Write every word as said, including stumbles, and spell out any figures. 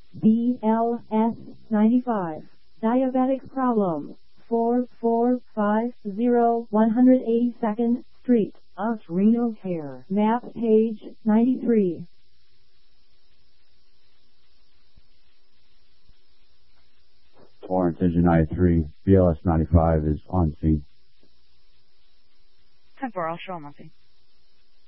B L S ninety-five. Diabetic problem. four four five zero one eighty-second Street, Osreno Care. Map page ninety-three. Florence Engine ninety-three, B L S ninety-five is on scene. ten four, I'll show him, I'll see.